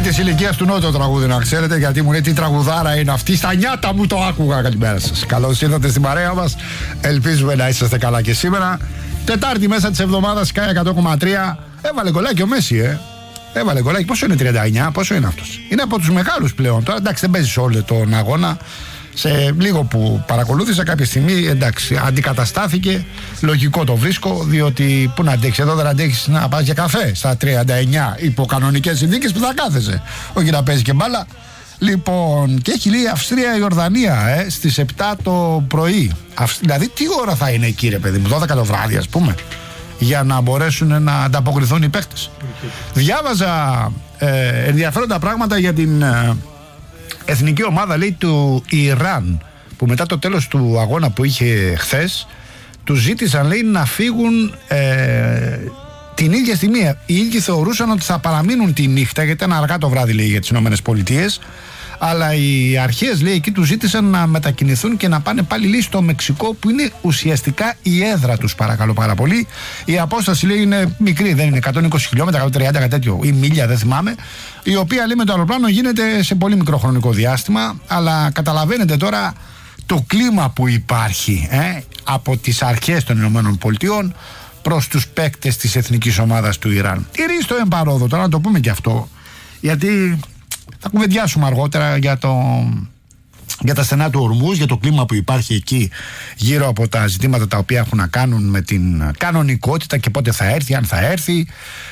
της ηλικίας του Νότου τραγούδι, να ξέρετε, γιατί μου λέει τι τραγουδάρα είναι αυτή. Στα νιάτα μου το άκουγα. Καλημέρα σας. Καλώς ήρθατε στην παρέα μας. Ελπίζουμε να είσαστε καλά και σήμερα. Τετάρτη μέσα της εβδομάδας, Sky 100,3. Έβαλε κολλάκι ο Μέση, Έβαλε κολλάκι. Πόσο είναι 39, πόσο είναι αυτός? Είναι από τους μεγάλους πλέον. Τώρα εντάξει, δεν παίζει όλο τον αγώνα. Σε λίγο που παρακολούθησα κάποια στιγμή, εντάξει, αντικαταστάθηκε. Λογικό το βρίσκω, διότι πού να αντέξει, εδώ δεν αντέχεις να πας για καφέ στα 39 υπό κανονικές συνθήκες που θα κάθεσαι. Όχι να παίζει και μπάλα. Λοιπόν, και έχει λέει Αυστρία-Ιορδανία στις 7 το πρωί. Δηλαδή, τι ώρα θα είναι εκεί, ρε παιδί μου, 12 το βράδυ, ας πούμε, για να μπορέσουν να ανταποκριθούν οι παίχτες. Διάβαζα ενδιαφέροντα πράγματα για την εθνική ομάδα, λέει, του Ιράν, που μετά το τέλος του αγώνα που είχε χθες, του ζήτησαν, λέει, να φύγουν την ίδια στιγμή. Οι ίδιοι θεωρούσαν ότι θα παραμείνουν τη νύχτα, γιατί ήταν αργά το βράδυ, λέει, για τις ΗΠΑ. Αλλά οι αρχές, λέει, εκεί τους ζήτησαν να μετακινηθούν και να πάνε πάλι, λέει, στο Μεξικό, που είναι ουσιαστικά η έδρα τους, παρακαλώ πάρα πολύ. Η απόσταση, λέει, είναι μικρή, δεν είναι 120 χιλιόμετρα, 130, κάτι τέτοιο, ή μίλια, δεν θυμάμαι. Η οποία, λέει, με το αεροπλάνο γίνεται σε πολύ μικρό χρονικό διάστημα. Αλλά καταλαβαίνετε τώρα το κλίμα που υπάρχει από τις αρχές των ΗΠΑ προς τους παίκτες της εθνικής ομάδας του Ιράν. Ηρίστο εμπαρόδο, τώρα να το πούμε και αυτό, γιατί θα κουβεντιάσουμε αργότερα για τα στενά του Ορμούζ, για το κλίμα που υπάρχει εκεί γύρω από τα ζητήματα τα οποία έχουν να κάνουν με την κανονικότητα και πότε θα έρθει, αν θα έρθει.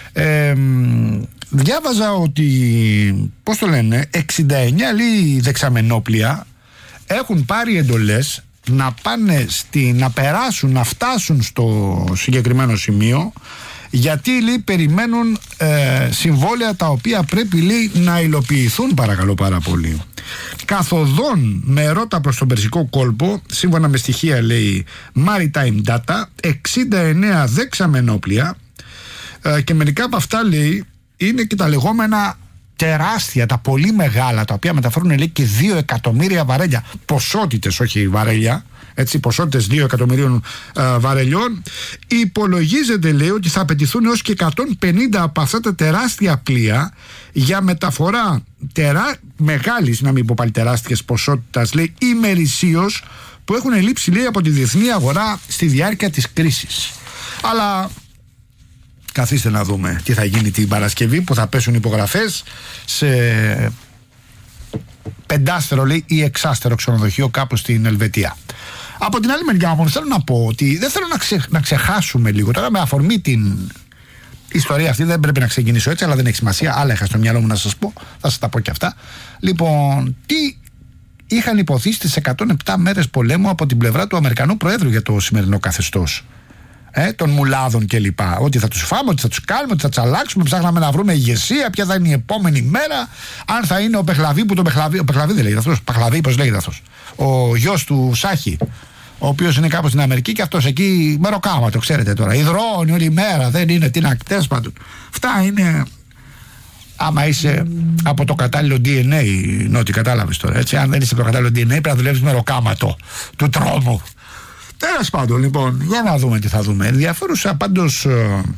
Διάβαζα ότι, πώς το λένε, 69 λέει δεξαμενόπλια έχουν πάρει εντολές να πάνε να περάσουν, να φτάσουν στο συγκεκριμένο σημείο, γιατί, λέει, περιμένουν συμβόλαια τα οποία πρέπει, λέει, να υλοποιηθούν, παρακαλώ πάρα πολύ. Καθοδόν με ρότα προς τον Περσικό κόλπο, σύμφωνα με στοιχεία, λέει, Maritime Data, 69 δεξαμενόπλια, και μερικά από αυτά, λέει, είναι και τα λεγόμενα τεράστια, τα πολύ μεγάλα, τα οποία μεταφέρουν, λέει, και 2 εκατομμύρια βαρέλια. Ποσότητες, όχι βαρέλια. Έτσι, ποσότητες 2 εκατομμυρίων βαρελιών. Υπολογίζεται, λέει, ότι θα απαιτηθούν έως και 150 από αυτά τα τεράστια πλοία για μεταφορά μεγάλης, να μην πω πάλι τεράστιες ποσότητας, λέει, ημερησίως, που έχουν λείψει, λέει, από τη διεθνή αγορά στη διάρκεια της κρίσης. Αλλά καθίστε να δούμε τι θα γίνει την Παρασκευή, που θα πέσουν υπογραφές σε 5άστερο, λέει, ή 6άστερο ξενοδοχείο κάπου στην Ελβετία. Από την άλλη μεριά, όμως, θέλω να πω ότι δεν θέλω να ξεχάσουμε λίγο τώρα, με αφορμή την ιστορία αυτή. Δεν πρέπει να ξεκινήσω έτσι, αλλά δεν έχει σημασία. Άλλα είχα στο μυαλό μου να σας πω, θα σας τα πω και αυτά. Λοιπόν, τι είχαν υποθεί στις 107 μέρες πολέμου από την πλευρά του Αμερικανού Προέδρου για το σημερινό καθεστώς των μουλάδων κλπ. Ότι θα τους φάμε, ότι θα τους κάνουμε, ότι θα τους αλλάξουμε. Ψάχναμε να βρούμε ηγεσία, ποια θα είναι η επόμενη μέρα. Αν θα είναι ο Πεχλαβή, που ο Πεχλαβή δεν λέγεται αυτός. Παχλαβή, πώς λέγεται αυτός. Ο γιος του Σάχη, ο οποίος είναι κάπου στην Αμερική και αυτός εκεί μεροκάματο, ξέρετε τώρα. Υδρώνει όλη μέρα, δεν είναι τι να κτές πάντων. Αυτά είναι. Άμα είσαι από το κατάλληλο DNA, Νότι, κατάλαβες τώρα. Έτσι, αν δεν είσαι από το κατάλληλο DNA, πρέπει να δουλεύεις μεροκάματο του τρόμου. Τέλος πάντων, λοιπόν, για να δούμε τι θα δούμε. Ενδιαφέρουσα πάντως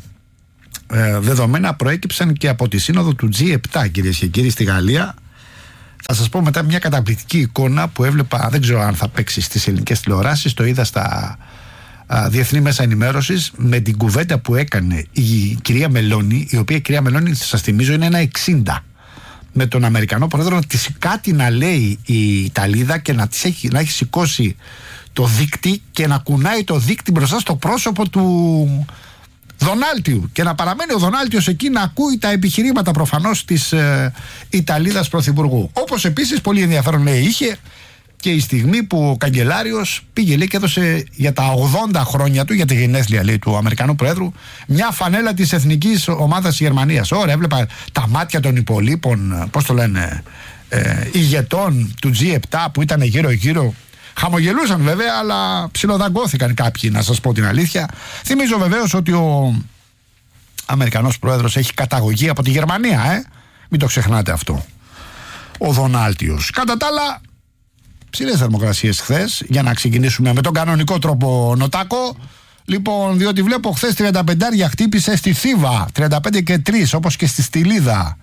δεδομένα προέκυψαν και από τη σύνοδο του G7, κυρίες και κύριοι, στη Γαλλία. Θα σας πω μετά μια καταπληκτική εικόνα που έβλεπα, δεν ξέρω αν θα παίξει στις ελληνικές τηλεοράσεις, το είδα στα διεθνή μέσα ενημέρωσης, με την κουβέντα που έκανε η κυρία Μελώνη, η οποία η κυρία Μελώνη, σας θυμίζω, είναι 1,60, με τον Αμερικανό Πρόεδρο, να της κάτι να λέει η Ιταλίδα και να έχει σηκώσει το δείκτη και να κουνάει το δείκτη μπροστά στο πρόσωπο του Δονάλτιου, και να παραμένει ο Δονάλτιος εκεί να ακούει τα επιχειρήματα προφανώς της Ιταλίδας Πρωθυπουργού. Όπως επίσης πολύ ενδιαφέρον, λέει, είχε και η στιγμή που ο καγκελάριος πήγε, λέει, και έδωσε για τα 80 χρόνια του, για τη γενέθλια, λέει, του Αμερικανού Προέδρου, μια φανέλα της εθνικής ομάδας της Γερμανίας. Ωραία, έβλεπα τα μάτια των υπολείπων, πώς το λένε, ηγετών του G7 που ήταν γύρω-γύρω. Χαμογελούσαν βέβαια, αλλά ψιλοδαγκώθηκαν κάποιοι, να σας πω την αλήθεια. Θυμίζω βεβαίως ότι ο Αμερικανός Πρόεδρος έχει καταγωγή από τη Γερμανία, μην το ξεχνάτε αυτό, ο Δονάλτιος. Κατά τα άλλα, ψηλές θερμοκρασίες χθες, για να ξεκινήσουμε με τον κανονικό τρόπο, Νοτάκο. Λοιπόν, διότι βλέπω χθες 35 χτύπησε στη Θήβα, 35 και 3, όπως και στη Στυλίδα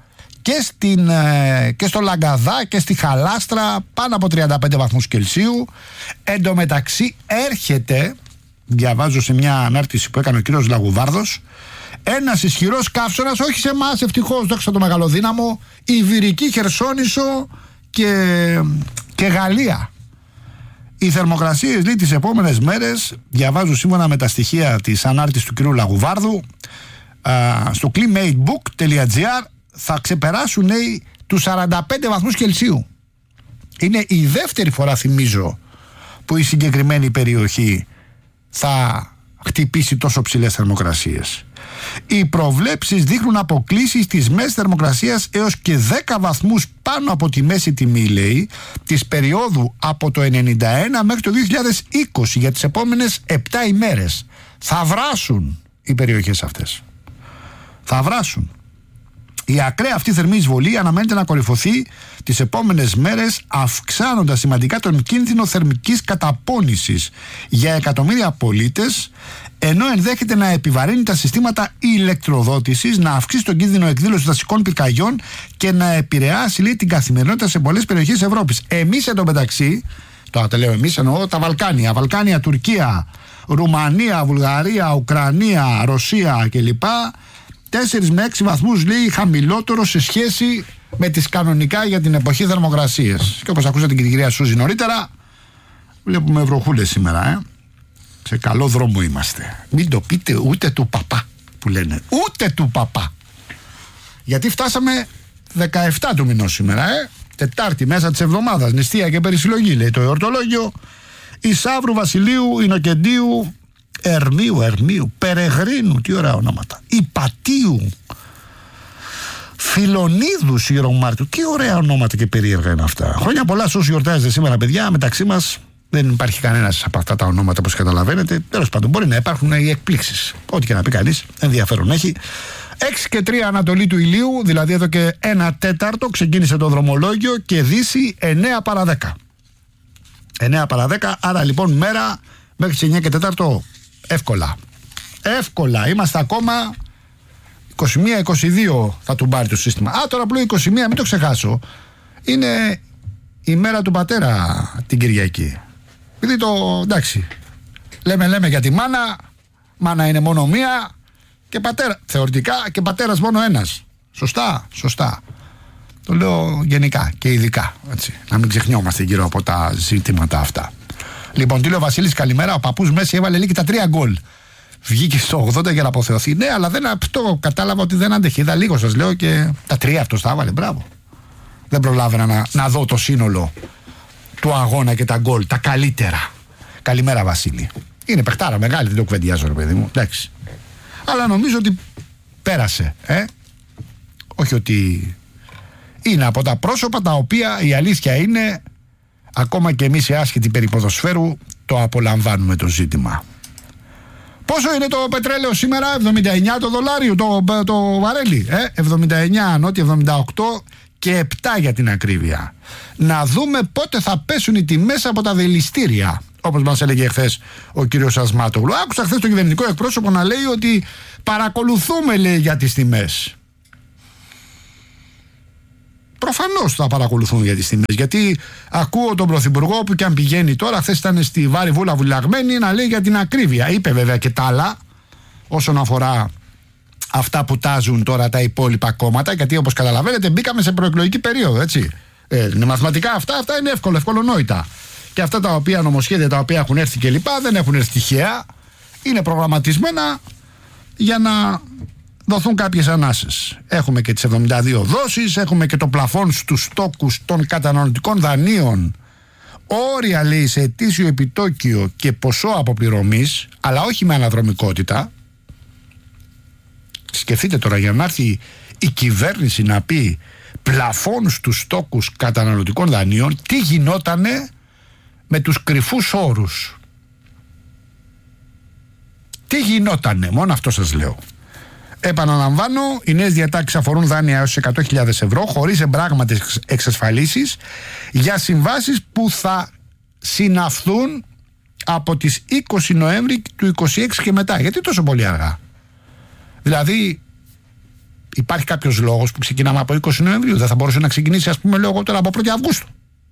και στο Λαγκαδά και στη Χαλάστρα πάνω από 35 βαθμούς Κελσίου. Εν τω μεταξύ έρχεται, διαβάζω σε μια ανάρτηση που έκανε ο κύριος Λαγουδάρδος, ένας ισχυρός καύσωνας, όχι σε εμάς ευτυχώς, δόξα το μεγαλοδύναμο, Ιβηρική Χερσόνησο και Γαλλία. Οι θερμοκρασίες, λέει, τις επόμενες μέρες, διαβάζω σύμφωνα με τα στοιχεία της ανάρτησης του κύριου Λαγουδάρδου, στο climatebook.gr, θα ξεπεράσουν, λέει, τους 45 βαθμούς Κελσίου. Είναι η δεύτερη φορά, θυμίζω, που η συγκεκριμένη περιοχή θα χτυπήσει τόσο ψηλές θερμοκρασίες. Οι προβλέψεις δείχνουν αποκλίσεις της μέσης θερμοκρασίας έως και 10 βαθμούς πάνω από τη μέση τιμή, λέει, της περίοδου από το 1991 μέχρι το 2020 για τις επόμενες 7 ημέρες. Θα βράσουν οι περιοχές αυτές. Θα βράσουν. Η ακραία αυτή θερμή εισβολή αναμένεται να κορυφωθεί τις επόμενες μέρες, αυξάνοντας σημαντικά τον κίνδυνο θερμικής καταπώνησης για εκατομμύρια πολίτες, ενώ ενδέχεται να επιβαρύνει τα συστήματα ηλεκτροδότησης, να αυξήσει τον κίνδυνο εκδήλωσης δασικών πυρκαγιών και να επηρεάσει, λέει, την καθημερινότητα σε πολλές περιοχές της Ευρώπης. Εμείς εντωμεταξύ, τώρα τα λέω εμείς, εννοώ τα Βαλκάνια, Τουρκία, Ρουμανία, Βουλγαρία, Ουκρανία, Ρωσία κλπ. 4 με 6 βαθμούς, λέει, χαμηλότερο σε σχέση με τις κανονικά για την εποχή θερμοκρασίες. Και όπως ακούσατε και την κυρία Σούζη νωρίτερα, βλέπουμε βροχούλες σήμερα, σε καλό δρόμο είμαστε. Μην το πείτε ούτε του παπά, που λένε. Ούτε του παπά. Γιατί φτάσαμε 17 του μηνός σήμερα, Τετάρτη μέσα της εβδομάδας. Νηστεία και περισυλλογή, λέει το εορτολόγιο. Ισαύρου, Βασιλείου, Ινοκεντίου, Ερμίου, Περεγρίνου, τι ωραία ονόματα, Υπατίου, Φιλονίδου, Ιερομάρτιου, τι ωραία ονόματα και περίεργα είναι αυτά. Χρόνια πολλά σε όσους γιορτάζετε σήμερα, παιδιά. Μεταξύ μας δεν υπάρχει κανένας από αυτά τα ονόματα, όπως καταλαβαίνετε. Τέλος πάντων, μπορεί να υπάρχουν οι εκπλήξεις. Ό,τι και να πει κανείς, ενδιαφέρον έχει. 6 και 3 Ανατολή του ηλίου, δηλαδή εδώ και 1/4 ξεκίνησε το δρομολόγιο και Δύση 9 παρά 10. 9 παρά 10, άρα λοιπόν μέρα μέχρι τις 9 και 4 εύκολα. Είμαστε ακόμα 21-22 θα του πάρει το σύστημα. Τώρα που λέω 21, μην το ξεχάσω, είναι η μέρα του πατέρα την Κυριακή. Επειδή εντάξει, λέμε για τη μάνα είναι μόνο μία και πατέρα, θεωρητικά και πατέρας μόνο ένας. Σωστά. Το λέω γενικά και ειδικά, έτσι, να μην ξεχνιόμαστε γύρω από τα ζητήματα αυτά. Λοιπόν, τι λέει ο Βασίλης, καλημέρα. Ο παππούς Μέση έβαλε λίγη τα 3 γκολ. Βγήκε στο 80 για να αποθεωθεί. Ναι, αλλά αυτό κατάλαβα ότι δεν άντεχε. Είδα λίγο, σας λέω, και τα 3 αυτός τα έβαλε. Μπράβο. Δεν προλάβαινα να δω το σύνολο του αγώνα και τα γκολ. Τα καλύτερα. Καλημέρα, Βασίλη. Είναι παιχτάρα μεγάλη, δεν το κουβεντιάζω, ρε παιδί μου. Εντάξει. Αλλά νομίζω ότι πέρασε. Όχι ότι είναι από τα πρόσωπα τα οποία η αλήθεια είναι, ακόμα και εμείς οι άσχετοι περί ποδοσφαίρου το απολαμβάνουμε το ζήτημα. Πόσο είναι το πετρέλαιο σήμερα? 79 το δολάριο, το βαρέλι. 79 νότια, 78 και 7 για την ακρίβεια. Να δούμε πότε θα πέσουν οι τιμές από τα δηληστήρια, όπως μας έλεγε χθες ο κύριος Ασμάτογλου. Άκουσα χθες τον κυβερνητικό εκπρόσωπο να λέει ότι παρακολουθούμε, λέει, για τις τιμές. Προφανώς θα παρακολουθούν για τις τιμές, γιατί ακούω τον Πρωθυπουργό που και αν πηγαίνει τώρα, χθες ήταν στη Βάρη Βούλα βουλαγμένη, να λέει για την ακρίβεια. Είπε βέβαια και τα άλλα όσον αφορά αυτά που τάζουν τώρα τα υπόλοιπα κόμματα, γιατί όπως καταλαβαίνετε μπήκαμε σε προεκλογική περίοδο, έτσι. Είναι μαθηματικά αυτά είναι ευκολονόητα. Και αυτά τα οποία νομοσχέδια τα οποία έχουν έρθει κλπ. Δεν έχουν έρθει τυχαία, είναι προγραμματισμένα για να δοθούν κάποιες ανάσες. Έχουμε και τις 72 δόσεις, έχουμε και το πλαφόν στους στόκους των καταναλωτικών δανείων. Όρια, λέει, σε ετήσιο επιτόκιο και ποσό αποπληρωμής, αλλά όχι με αναδρομικότητα. Σκεφτείτε τώρα, για να έρθει η κυβέρνηση να πει πλαφόν στους στόκους καταναλωτικών δανείων, τι γινότανε με τους κρυφούς όρους. Τι γινότανε, μόνο αυτό σας λέω. Επαναλαμβάνω, οι νέες διατάξεις αφορούν δάνεια έως 100.000 ευρώ χωρίς εμπράγματες εξασφαλίσεις για συμβάσεις που θα συναυθούν από τις 20 Νοέμβρη του 26 και μετά. Γιατί τόσο πολύ αργά? Δηλαδή Υπάρχει κάποιος λόγος που ξεκινάμε από 20 Νοεμβρίου? Δεν θα μπορούσε να ξεκινήσει, ας πούμε, λέω τώρα, από 1η Αυγούστου?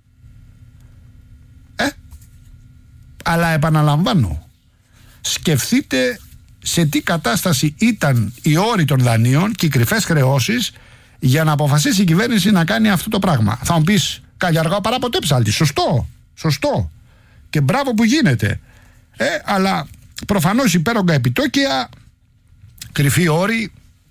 Αλλά επαναλαμβάνω, σκεφτείτε σε τι κατάσταση ήταν οι όροι των δανείων και οι κρυφές χρεώσεις για να αποφασίσει η κυβέρνηση να κάνει αυτό το πράγμα. Θα μου πεις, καλή αργά παρά ποτέ ψάλτη. Σωστό. Και μπράβο που γίνεται. Αλλά προφανώς υπέρογκα επιτόκια, κρυφοί όροι.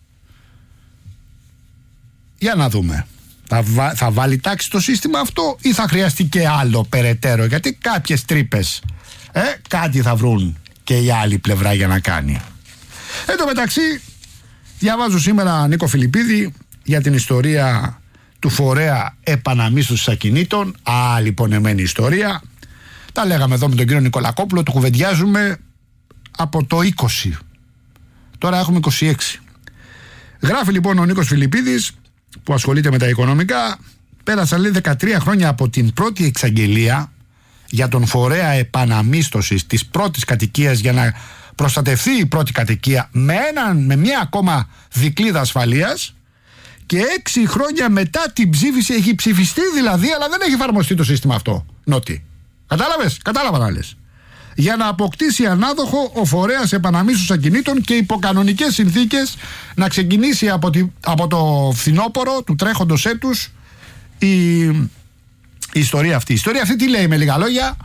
Για να δούμε. Θα βάλει τάξη στο σύστημα αυτό ή θα χρειαστεί και άλλο περαιτέρω? Γιατί κάποιες τρύπες κάτι θα βρουν και η άλλη πλευρά για να κάνει. Εν τω μεταξύ, διαβάζω σήμερα, Νίκο Φιλιππίδη, για την ιστορία του φορέα επαναμίσθωσης ακινήτων. Άλλη πονεμένη ιστορία. Τα λέγαμε εδώ με τον κύριο Νικολακόπουλο, το κουβεντιάζουμε από το 20. Τώρα έχουμε 26. Γράφει λοιπόν ο Νίκος Φιλιππίδης, που ασχολείται με τα οικονομικά, πέρασαν λέει 13 χρόνια από την πρώτη εξαγγελία για τον φορέα επαναμίσθωσης της πρώτης κατοικίας για να προστατευτεί η πρώτη κατοικία με μια ακόμα δικλίδα ασφαλείας, και 6 χρόνια μετά την ψήφιση, έχει ψηφιστεί δηλαδή, αλλά δεν έχει εφαρμοστεί το σύστημα αυτό. Νότι. Κατάλαβα να λες. Για να αποκτήσει ανάδοχο ο φορέας επαναμίσθωσης ακινήτων και υπό κανονικές συνθήκες να ξεκινήσει από το φθινόπωρο του τρέχοντος έτους η ιστορία αυτή. Η ιστορία αυτή τι λέει με λίγα λόγια?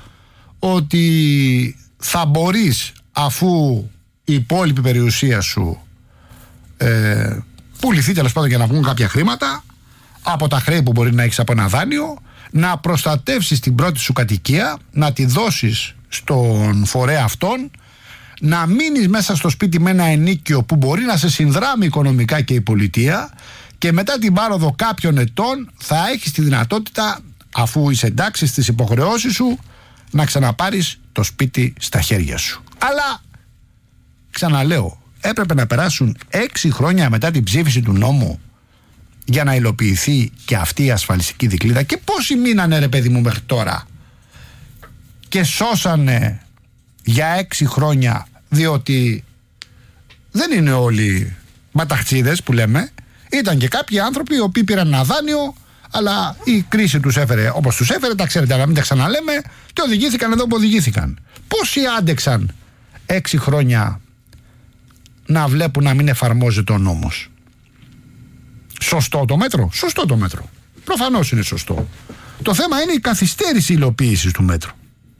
Ότι θα μπορείς, αφού η υπόλοιπη περιουσία σου πουληθεί τέλος πάντων για να βγουν κάποια χρήματα από τα χρέη που μπορεί να έχεις από ένα δάνειο, να προστατεύσεις την πρώτη σου κατοικία, να τη δώσεις στον φορέα αυτόν, να μείνεις μέσα στο σπίτι με ένα ενίκιο που μπορεί να σε συνδράμει οικονομικά και η πολιτεία, και μετά την πάροδο κάποιων ετών θα έχεις τη δυνατότητα, αφού είσαι εντάξει στις υποχρεώσεις σου, να ξαναπάρεις το σπίτι στα χέρια σου. Αλλά ξαναλέω, έπρεπε να περάσουν 6 χρόνια μετά την ψήφιση του νόμου για να υλοποιηθεί και αυτή η ασφαλιστική δικλίδα. Και πόσοι μείνανε ρε παιδί μου μέχρι τώρα και σώσανε για 6 χρόνια, διότι δεν είναι όλοι ματαχτσίδες που λέμε. Ήταν και κάποιοι άνθρωποι οι οποίοι πήραν ένα δάνειο, αλλά η κρίση τους έφερε όπως τους έφερε, τα ξέρετε, αλλά μην τα ξαναλέμε, και οδηγήθηκαν εδώ που οδηγήθηκαν. Πόσοι άντεξαν 6 χρόνια να βλέπουν να μην εφαρμόζεται ο νόμος? Σωστό το μέτρο? Σωστό το μέτρο. Προφανώς είναι σωστό. Το θέμα είναι η καθυστέρηση υλοποίησης του μέτρου.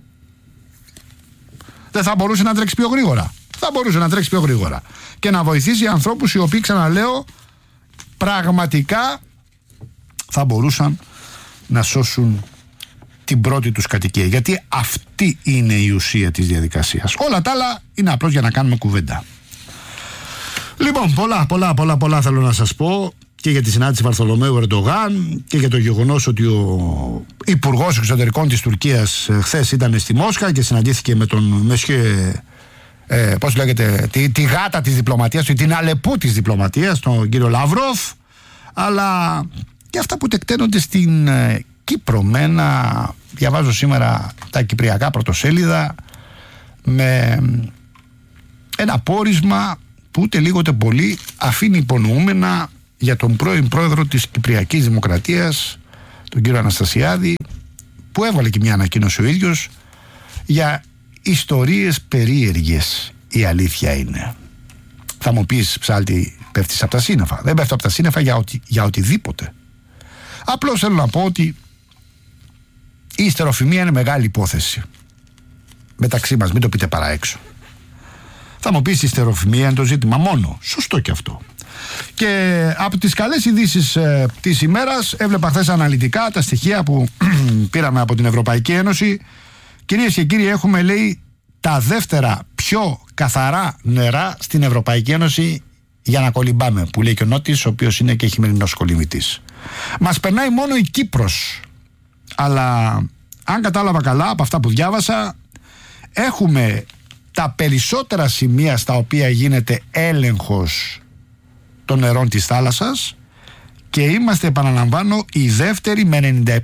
Δεν θα μπορούσε να τρέξει πιο γρήγορα? Θα μπορούσε να τρέξει πιο γρήγορα και να βοηθήσει ανθρώπους οι οποίοι, ξαναλέω, πραγματικά θα μπορούσαν να σώσουν την πρώτη τους κατοικία. Γιατί αυτή είναι η ουσία της διαδικασίας. Όλα τα άλλα είναι απλώς για να κάνουμε κουβέντα. Λοιπόν, πολλά θέλω να σας πω και για τη συνάντηση Βαρθολομαίου Ερντογάν και για το γεγονός ότι ο Υπουργός Εξωτερικών της Τουρκίας χθες ήταν στη Μόσχα και συναντήθηκε με τον Μεσχέ, πώς λέγεται, τη γάτα της διπλωματίας, την Αλεπού της διπλωματίας, τον κύριο Λαυρόφ, αλλά και αυτά που τεκταίνονται στην Κύπρο. Διαβάζω σήμερα τα κυπριακά πρωτοσέλιδα με ένα πόρισμα που ούτε λίγο ούτε πολύ αφήνει υπονοούμενα για τον πρώην πρόεδρο της Κυπριακής Δημοκρατίας, τον κύριο Αναστασιάδη, που έβαλε και μια ανακοίνωση ο ίδιος για ιστορίες περίεργες. Η αλήθεια είναι. Θα μου πεις, ψάλτη, πέφτεις από τα σύννεφα? Δεν πέφτω από τα σύννεφα για οτιδήποτε. Απλώς θέλω να πω ότι η ιστεροφημία είναι μεγάλη υπόθεση μεταξύ μας, μην το πείτε παρά έξω. Θα μου πεις, η ιστεροφημία είναι το ζήτημα μόνο. Σωστό και αυτό. Και από τις καλές ειδήσεις της ημέρας, έβλεπα χθες αναλυτικά τα στοιχεία που πήραμε από την Ευρωπαϊκή Ένωση. Κυρίες και κύριοι, έχουμε, λέει, τα δεύτερα πιο καθαρά νερά στην Ευρωπαϊκή Ένωση για να κολυμπάμε, που λέει και ο Νότης, ο οποίος είναι και χειμερινός κολυμβητής. Μας περνάει μόνο η Κύπρος. Αλλά αν κατάλαβα καλά από αυτά που διάβασα, έχουμε τα περισσότερα σημεία στα οποία γίνεται έλεγχος των νερών της θάλασσας και είμαστε, επαναλαμβάνω, οι δεύτεροι με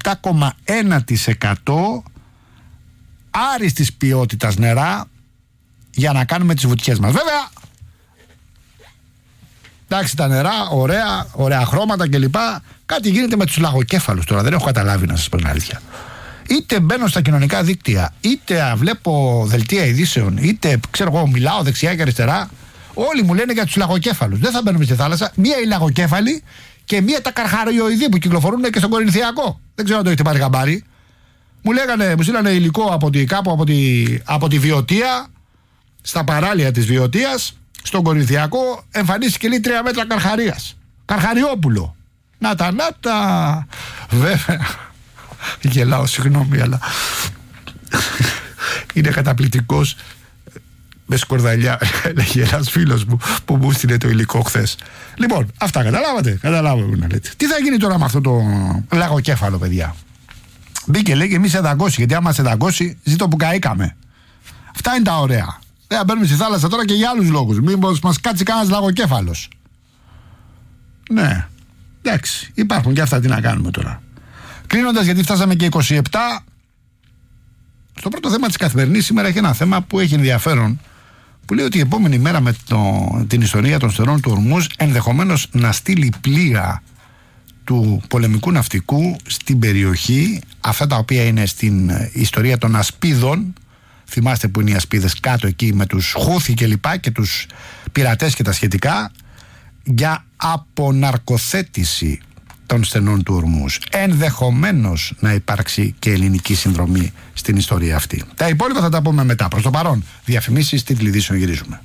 97,1% άριστης ποιότητας νερά για να κάνουμε τις βουτιές μας. Βέβαια, Εντάξει, τα νερά, ωραία χρώματα κλπ. Κάτι γίνεται με τους λαγοκέφαλους τώρα. Δεν έχω καταλάβει, να σας πω την αλήθεια. Είτε μπαίνω στα κοινωνικά δίκτυα, είτε βλέπω δελτία ειδήσεων, είτε ξέρω εγώ, μιλάω δεξιά και αριστερά. Όλοι μου λένε για τους λαγοκέφαλους. Δεν θα μπαίνουμε στη θάλασσα. Μία οι λαγοκέφαλοι και μία τα καρχαριοειδή που κυκλοφορούν και στον Κορινθιακό. Δεν ξέρω αν το έχετε πάρει χαμπάρι. Μου στείλανε υλικό από τη Βιωτία, στα παράλια της Βιωτίας, στον Κορινθιακό. Εμφανίστηκε λέει 3 μέτρα καρχαρίας. Καρχαριόπουλο. Να τα. Βέβαια. Γελάω, συγγνώμη, αλλά είναι καταπληκτικός. Με σκορδαλιά, έλεγε ένας φίλος μου που μου στείλε το υλικό χθες. Λοιπόν, αυτά καταλάβατε να λέτε. Τι θα γίνει τώρα με αυτό το λαγοκέφαλο, παιδιά? Μπήκε, λέει, και εμείς σε δαγκώσει, γιατί άμα σε δαγκώσει, ζήτω που καήκαμε. Αυτά είναι τα ωραία. Δεν θα μπαίνουμε στη θάλασσα τώρα και για άλλους λόγους. Μήπως μας κάτσει κανένας λαγοκέφαλος. Ναι, εντάξει, υπάρχουν και αυτά, τι να κάνουμε τώρα. Κλείνοντας, γιατί φτάσαμε και 27. Στο πρώτο θέμα της καθημερινής σήμερα έχει ένα θέμα που έχει ενδιαφέρον, που λέει ότι η επόμενη μέρα με την ιστορία των στερών του Ορμούζ ενδεχομένως να στείλει πλοία του πολεμικού ναυτικού στην περιοχή, αυτά τα οποία είναι στην ιστορία των ασπίδων. Θυμάστε που είναι οι ασπίδες κάτω εκεί με τους Χούθη και λοιπά και τους πειρατές και τα σχετικά, για αποναρκοθέτηση των στενών του Ορμούζ. Ενδεχομένως να υπάρξει και ελληνική συνδρομή στην ιστορία αυτή. Τα υπόλοιπα θα τα πούμε μετά. Προς το παρόν, διαφημίσεις, τίτλοι ειδήσεων, γυρίζουμε.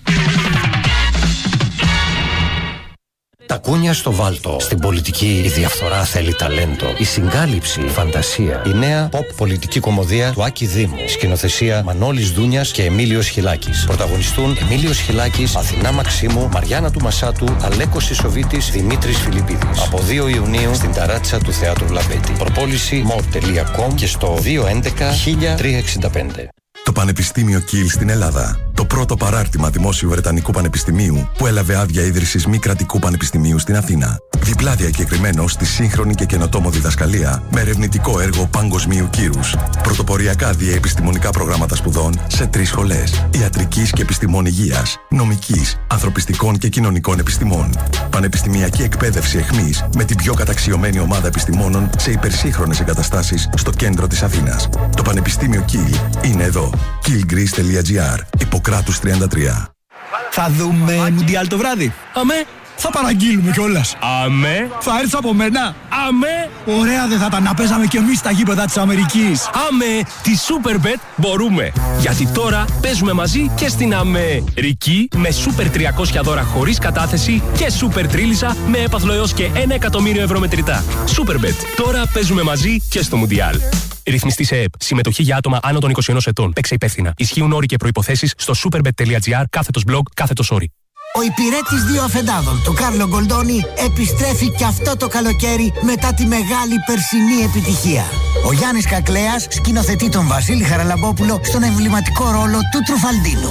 Τα κούνια στο βάλτο. Στην πολιτική η διαφθορά θέλει ταλέντο. Η συγκάλυψη, η φαντασία. Η νέα pop πολιτική κομμωδία του Άκη Δήμου. Σκηνοθεσία Μανώλης Δούνιας και Εμίλιος Χιλάκης. Πρωταγωνιστούν Εμίλιος Χιλάκης, Αθηνά Μαξίμου, Μαριάννα του Μασάτου, Αλέκος Ισοβίτης, Δημήτρης Φιλιππίδης. Από 2 Ιουνίου στην ταράτσα του Θεάτρου Λαμπέτη. Προπόληση more.com και στο 211 1365. Το Πανεπιστήμιο Κιλ στην Ελλάδα. Το πρώτο παράρτημα Δημόσιου Βρετανικού Πανεπιστημίου που έλαβε άδεια ίδρυσης μη κρατικού πανεπιστημίου στην Αθήνα. Διπλά διακεκριμένο στη σύγχρονη και καινοτόμο διδασκαλία με ερευνητικό έργο παγκοσμίου κύρους. Πρωτοποριακά διαεπιστημονικά προγράμματα σπουδών σε 3 σχολές. Ιατρικής και επιστημών υγείας, νομικής, ανθρωπιστικών και κοινωνικών επιστημών. Πανεπιστημιακή εκπαίδευση εχμής με την πιο καταξιωμένη ομάδα επιστημόνων σε υπερσύγχρονες εγκαταστάσεις στο κέντρο της Αθήνας. Το Πανεπιστήμιο Κιλ είναι εδώ. killgreece.gr. Ιπποκράτους 33. Θα δούμε Μουντιάλ το βράδυ. Αμέ. Θα παραγγείλουμε κιόλας. Αμέ. Θα έρθεις από μένα. Αμέ. Ωραία δεν θα ήταν να παίζαμε κι εμείς στα γήπεδα της Αμερικής. Αμέ. Τη Superbet μπορούμε. Γιατί τώρα παίζουμε μαζί και στην Αμερική με Super 300 δώρα χωρίς κατάθεση και Super Τρίλισσα με έπαθλο έως και 1 εκατομμύριο ευρώ μετρητά. Superbet. Τώρα παίζουμε μαζί και στο Μουντιάλ. Ρυθμιστή σε ΕΕΠ. Συμμετοχή για άτομα άνω των 21 ετών. Παίξε υπεύθυνα. Ισχύουν όροι και προϋποθέσεις στο superbet.gr/blog/. Ο υπηρέτης 2 αφεντάδων του Κάρλο Γκολντόνι επιστρέφει και αυτό το καλοκαίρι μετά τη μεγάλη περσινή επιτυχία. Ο Γιάννης Κακλέας σκηνοθετεί τον Βασίλη Χαραλαμπόπουλο στον εμβληματικό ρόλο του Τρουφαλντίνο.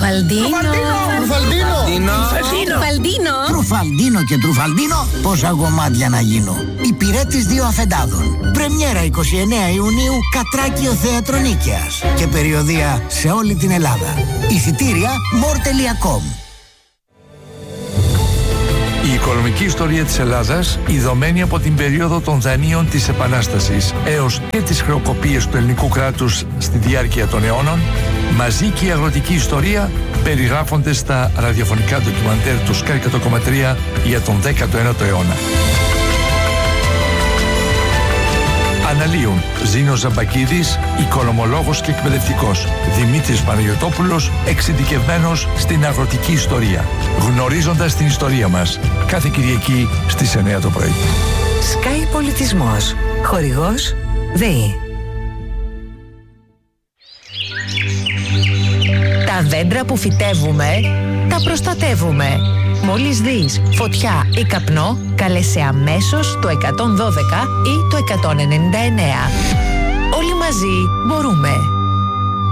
Τρουφαλντίνο και Τρουφαλντίνο, πόσα γομάτια να γίνω. Υπηρέτης 2 αφεντάδων. Πρεμιέρα 29 Ιουνίου, Κατράκιο Θέατρο Νίκαιας. Και περιοδεία σε όλη την Ελλάδα. Εισιτήρια more.com. Η οικονομική ιστορία της Ελλάδας, ειδωμένη από την περίοδο των δανείων της Επανάστασης έως και τις χρεοκοπίες του ελληνικού κράτους στη διάρκεια των αιώνων, μαζί και η αγροτική ιστορία περιγράφονται στα ραδιοφωνικά ντοκιμαντέρ του Sky 100,3 για τον 19ο αιώνα. Αναλύουν Ζήνος Ζαμπακίδης, οικονομολόγος και εκπαιδευτικός, Δημήτρης Παναγιωτόπουλος, εξειδικευμένος στην αγροτική ιστορία. Γνωρίζοντας την ιστορία μας, κάθε Κυριακή στις 9 το πρωί. Sky Πολιτισμός. Χορηγός ΔΕΗ. Τα δέντρα που φυτεύουμε, τα προστατεύουμε. Μόλις δεις φωτιά ή καπνό, καλέσαι αμέσως το 112 ή το 199. Όλοι μαζί μπορούμε.